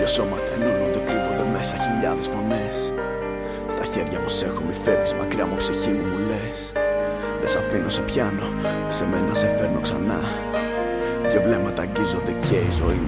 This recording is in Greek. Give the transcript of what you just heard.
σώματα ενώνονται, κρύβονται μέσα χιλιάδες φωνές. Στα χέρια μου σ' έχω, μη φεύγεις μακριά μου, ψυχή μου, μου λες. Δεν σ' αφήνω, σε πιάνω, σε μένα σε φέρνω ξανά. Δυο βλέμματα αγγίζονται και η ζωή μου